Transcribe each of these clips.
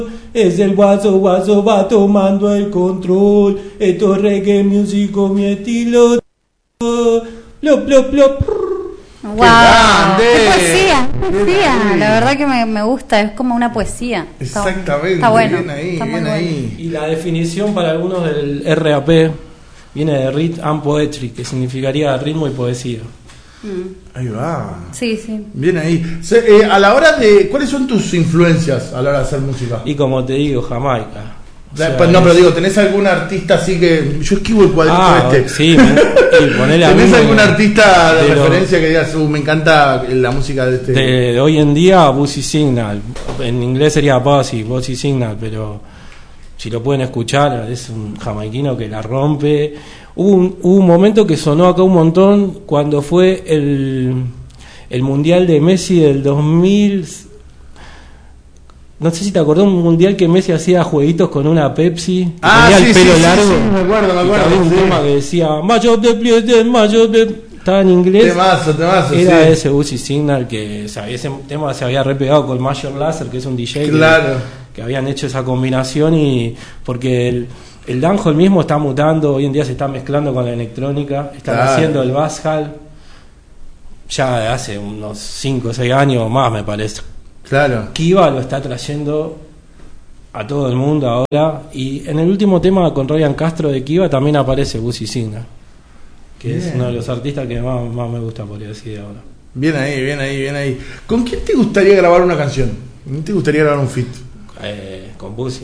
Es el guaso, guaso va tomando el control. Esto es reggae music con mi estilo. Plop, plop, plop. ¡Wow! grande! ¡Qué poesía! La verdad que me gusta, es como una poesía. Exactamente, está bueno. bien ahí, Está muy bien bueno. ahí. Y la definición para algunos del RAP viene de Rhythm and Poetry, que significaría ritmo y poesía. Ahí va. Sí, sí. Bien ahí. A la hora de... ¿Cuáles son tus influencias a la hora de hacer música? Y como te digo, Jamaica. O sea, No, pero digo, ¿tenés algún artista así que... Yo esquivo el cuadrito este. Sí, ponele a ¿Tenés mí, algún artista de pero- referencia que digas, me encanta la música de este? de hoy en día, Bootsy Signal. En inglés sería Bootsy Signal, pero si lo pueden escuchar, es un jamaiquino que la rompe. Hubo un momento que sonó acá un montón cuando fue el Mundial de Messi del 2000. No sé si te acordás, un mundial que Messi hacía jueguitos con una Pepsi, que tenía el pelo largo. Sí, me acuerdo, Y había un sí. tema que decía estaba en inglés. Temazo, Era sí. ese Bootsy Signal, que ese tema se había repegado con Major Lazer, que es un DJ Claro. que habían hecho esa combinación, y porque el dancehall mismo está mutando, hoy en día se está mezclando con la electrónica, están Claro. haciendo el bassal ya de hace unos 5 o 6 años más, me parece. Claro. Kiva lo está trayendo a todo el mundo ahora, y en el último tema con Ryan Castro de Kiva también aparece Bootsy Signal, que es Bien. uno de los artistas que más me gusta, podría decir, ahora. Bien ahí, bien ahí, bien ahí. ¿Con quién te gustaría grabar una canción? ¿Con quién te gustaría grabar un feat? Con Bootsy.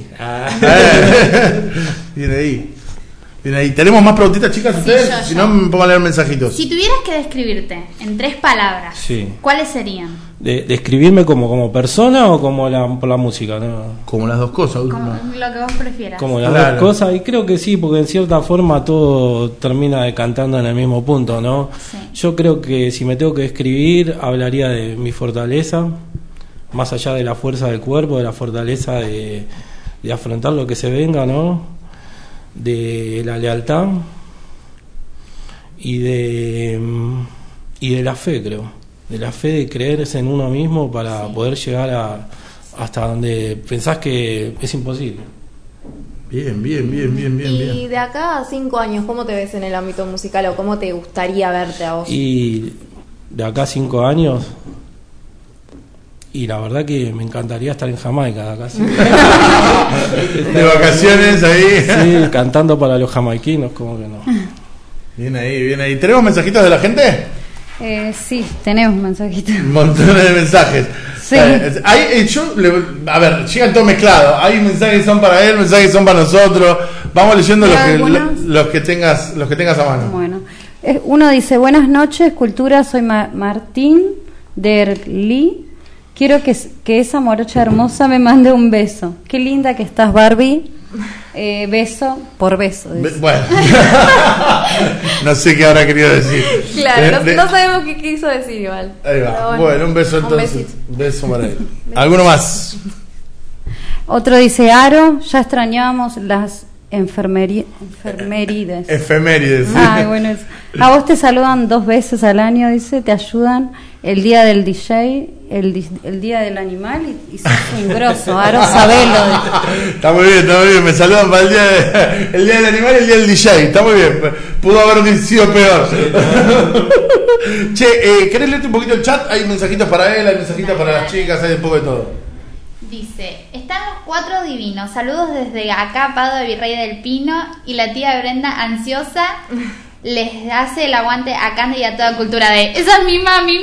Bien ahí. Bien ahí. ¿Tenemos más preguntitas, chicas, ustedes? yo. Si no, me pongo a leer mensajitos. Si tuvieras que describirte en 3 palabras, Sí. ¿cuáles serían? ¿Describirme como persona o por la música? ¿No? Como las dos cosas. Como ¿no? lo que vos prefieras. Como las Claro. dos cosas, y creo que sí, porque en cierta forma todo termina decantando en el mismo punto, ¿no? Sí. Yo creo que si me tengo que describir, hablaría de mi fortaleza, más allá de la fuerza del cuerpo, de la fortaleza de afrontar lo que se venga, ¿no? De la lealtad y de la fe, creo. De la fe de creerse en uno mismo para poder llegar hasta donde pensás que es imposible. Bien, bien, bien, bien, bien, Y bien. de acá a 5 años, ¿cómo te ves en el ámbito musical o cómo te gustaría verte a vos? Y de acá a 5 años, y la verdad que me encantaría estar en Jamaica de acá a 5 años. De vacaciones ahí. Sí, cantando para los jamaiquinos, como que no. Bien ahí, bien ahí. ¿Tenemos mensajitos de la gente? Sí, tenemos mensajitos. Montones de mensajes. Sí. A ver, llegan todo mezclado. Hay mensajes que son para él, mensajes que son para nosotros. Vamos leyendo ¿Hay los algunos? que tengas a mano. Bueno, uno dice: buenas noches, Cultura, soy Martín Derli. Quiero que esa morocha hermosa me mande un beso. Qué linda que estás, Barbie. Beso por beso. Dice. Bueno, no sé qué habrá querido decir. Claro, no sabemos qué quiso decir igual. Ahí va. Pero Bueno, un beso un entonces. besito. Beso para él. ¿Alguno más? Otro dice: Aro, ya extrañamos las efemérides. Efemérides. Ay, bueno, a vos te saludan 2 veces al año, dice, te ayudan el día del DJ, el día del animal, y sos un grosso, Aro, sabelo. Está muy bien, me saludan para el día del animal y el día del DJ, está muy bien, pudo haber sido peor. Che, ¿querés leerte un poquito el chat? Hay mensajitos para él, hay mensajitos para las chicas, hay un poco de todo. Dice, están los 4 divinos, saludos desde acá, Pado de Virrey del Pino, y la tía Brenda ansiosa les hace el aguante a Candy y a toda Cultura de ¡esa es mi mami!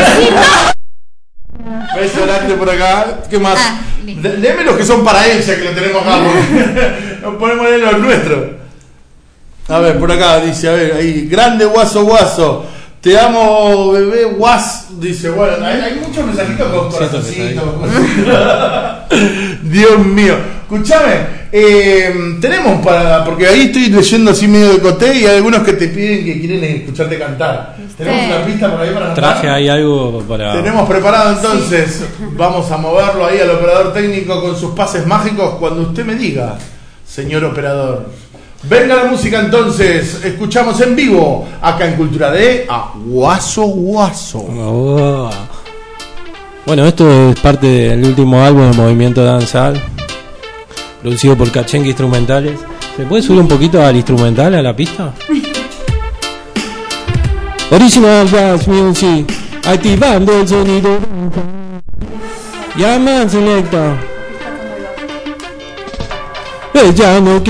Beso grande por acá, ¿qué más? listo. Léeme los que son para él, ya que lo tenemos acá, porque nos ponemos en los nuestros. A ver, por acá dice, a ver, ahí, grande guaso guaso. Te amo, bebé guas. Dice, bueno, hay muchos mensajitos con corazoncitos. Dios mío. Escuchame, tenemos porque ahí estoy leyendo así medio de coté y hay algunos que te piden que quieren escucharte cantar. ¿Tenemos una pista por ahí para cantar? Traje ahí algo para... Tenemos preparado entonces. Vamos a moverlo ahí al operador técnico con sus pases mágicos cuando usted me diga, señor operador. Venga la música entonces, escuchamos en vivo acá en Cultura D a Guaso Guaso. Oh. Bueno, esto es parte del último álbum de Movimiento Danzal, producido por Cachengue Instrumentales. ¿Se puede subir un poquito al instrumental, a la pista? Original Bass Music, activando el sonido. Llama, selecta. Ya no